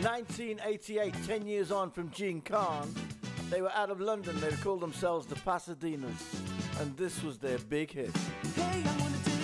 1988, 10 years on from Gene Khan. They were out of London. They called themselves the Pasadenas, and this was their big hit. Hey, I wanna